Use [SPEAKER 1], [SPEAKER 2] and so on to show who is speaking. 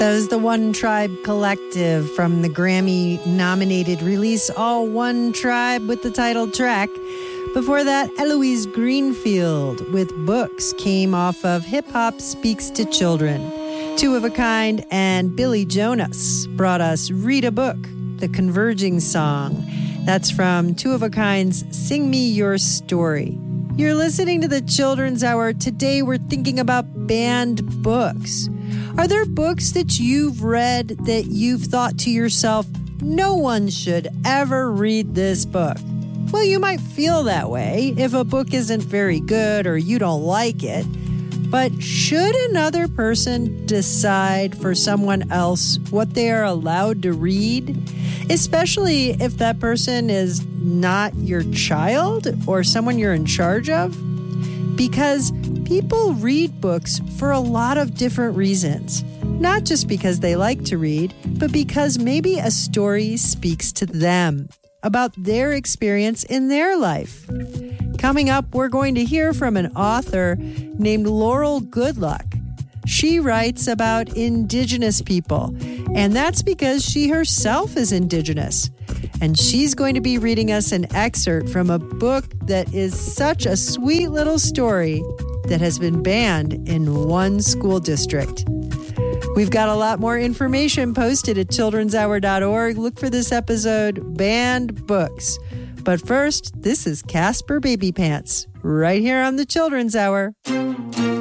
[SPEAKER 1] That was the One Tribe Collective from the Grammy-nominated release All One Tribe with the title track. Before that, Eloise Greenfield with Books came off of Hip Hop Speaks to Children. Two of a Kind and Billy Jonas brought us Read a Book, the Converging Song. That's from Two of a Kind's Sing Me Your Story. You're listening to the Children's Hour. Today we're thinking about banned books. Are there books that you've read that you've thought to yourself, no one should ever read this book? Well, you might feel that way if a book isn't very good or you don't like it. But should another person decide for someone else what they are allowed to read? Especially if that person is not your child or someone you're in charge of? Because people read books for a lot of different reasons. Not just because they like to read, but because maybe a story speaks to them about their experience in their life. Coming up, we're going to hear from an author named Laurel Goodluck. She writes about Indigenous people, and that's because she herself is Indigenous. And she's going to be reading us an excerpt from a book that is such a sweet little story that has been banned in one school district. We've got a lot more information posted at childrenshour.org. Look for this episode, Banned Books. But first, this is Casper Baby Pants, right here on the Children's Hour.